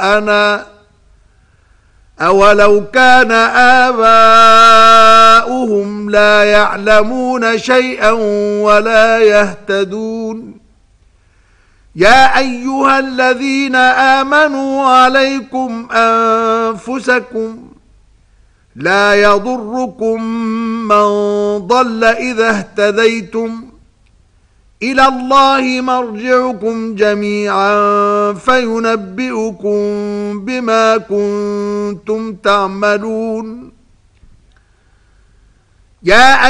آباءنا أولو كان آباؤهم لا يعلمون شيئا ولا يهتدون يا أيها الذين آمنوا عليكم أنفسكم لا يضركم من ضل إذا اهتديتم إلى الله مرجعكم جميعا فينبئكم بما كنتم تعملون يا